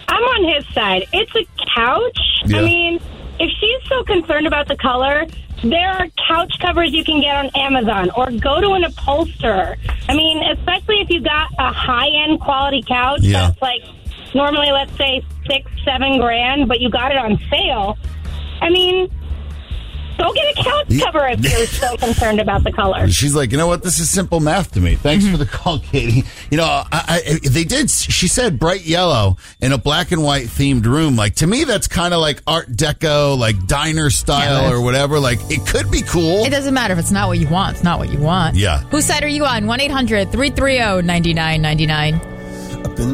I'm on his side. It's a couch. Yeah. I mean, if she's so concerned about the color, there are couch covers you can get on Amazon or go to an upholsterer. I mean, especially if you got a high-end quality couch that's like normally, let's say, $6-7 grand, but you got it on sale. I mean, go get a couch cover if you're so concerned about the color. She's like, you know what? This is simple math to me. Thanks for the call, Katie. You know, she said bright yellow in a black and white themed room. Like, to me, that's kind of like Art Deco, like diner style or whatever. Like, it could be cool. It doesn't matter if it's not what you want. It's not what you want. Yeah. Whose side are you on? 1-800-330-9999.